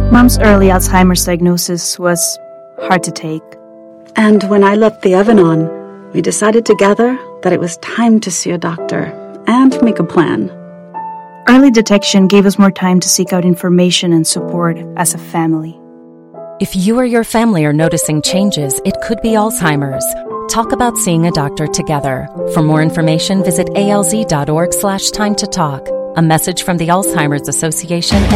Mom's early Alzheimer's diagnosis was hard to take. And when I left the oven on, we decided together that it was time to see a doctor and make a plan. Early detection gave us more time to seek out information and support as a family. If you or your family are noticing changes, it could be Alzheimer's. Talk about seeing a doctor together. For more information, visit alz.org/time to talk. A message from the Alzheimer's Association